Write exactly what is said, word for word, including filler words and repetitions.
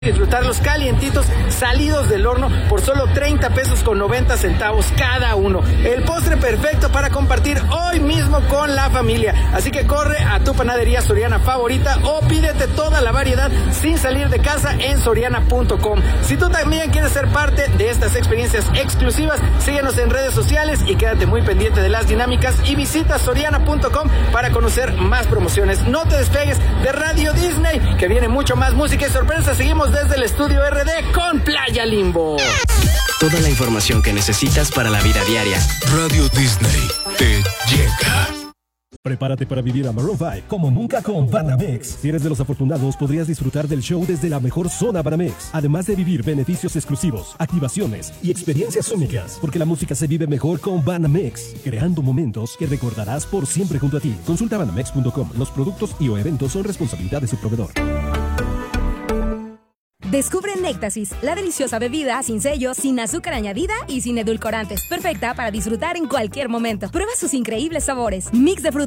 Disfrutarlos calientitos, salidos del horno por solo treinta pesos con noventa centavos cada uno. El postre perfecto para compartir hoy mismo con la familia. Así que corre a tu panadería Soriana favorita o pídete toda la variedad sin salir de casa en soriana punto com. Si tú también quieres ser parte de estas experiencias exclusivas, síguenos en redes sociales y quédate muy pendiente de las dinámicas y visita soriana punto com para conocer más promociones. No te despegues de Radio Disney, que viene mucho más música y sorpresa. Seguimos desde el estudio R D con Playa Limbo. Toda la información que necesitas para la vida diaria. Radio Disney te llega. Prepárate para vivir a Maroon cinco como nunca con Banamex. Si eres de los afortunados, podrías disfrutar del show desde la mejor zona Banamex. Además de vivir beneficios exclusivos, activaciones y experiencias únicas. Porque la música se vive mejor con Banamex, creando momentos que recordarás por siempre junto a ti. Consulta banamex punto com. Los productos y o eventos son responsabilidad de su proveedor. Descubre Néctasis, la deliciosa bebida sin sellos, sin azúcar añadida y sin edulcorantes. Perfecta para disfrutar en cualquier momento. Prueba sus increíbles sabores. Mix de frutas